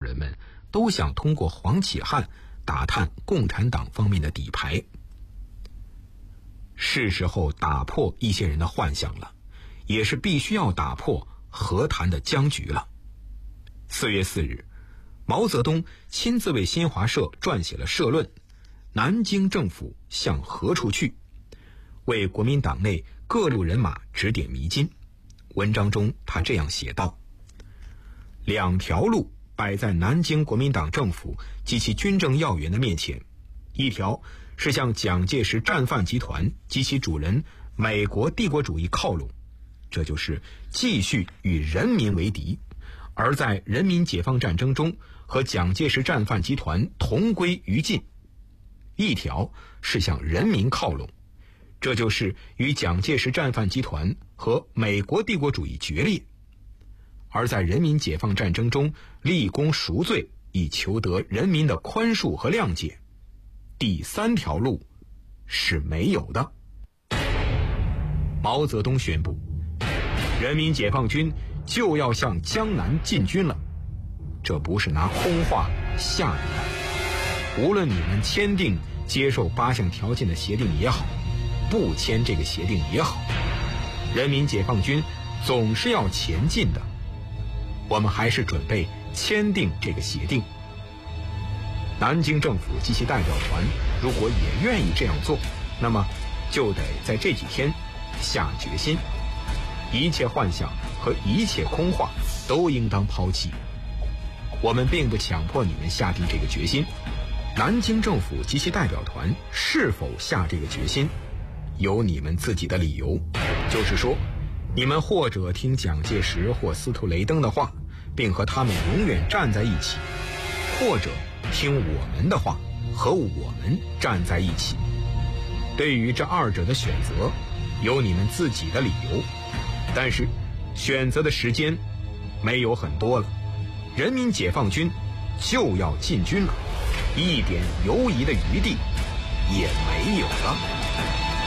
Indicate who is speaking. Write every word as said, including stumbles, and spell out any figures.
Speaker 1: 人们都想通过黄启汉打探共产党方面的底牌。是时候打破一些人的幻想了，也是必须要打破和谈的僵局了。四月四日，毛泽东亲自为新华社撰写了社论《南京政府向何处去》，为国民党内各路人马指点迷津。文章中他这样写道：两条路摆在南京国民党政府及其军政要员的面前，一条是向蒋介石战犯集团及其主人美国帝国主义靠拢，这就是继续与人民为敌，而在人民解放战争中和蒋介石战犯集团同归于尽；一条是向人民靠拢，这就是与蒋介石战犯集团和美国帝国主义决裂，而在人民解放战争中立功赎罪，以求得人民的宽恕和谅解。第三条路是没有的。毛泽东宣布，人民解放军就要向江南进军了，这不是拿空话吓你们。无论你们签订接受八项条件的协定也好，不签这个协定也好，人民解放军总是要前进的。我们还是准备签订这个协定。南京政府及其代表团如果也愿意这样做，那么就得在这几天下决心，一切幻想和一切空话都应当抛弃。我们并不强迫你们下定这个决心，南京政府及其代表团是否下这个决心，有你们自己的理由。就是说，你们或者听蒋介石或司徒雷登的话，并和他们永远站在一起，或者听我们的话，和我们站在一起。对于这二者的选择，有你们自己的理由，但是选择的时间没有很多了，人民解放军就要进军了，一点犹疑的余地也没有了。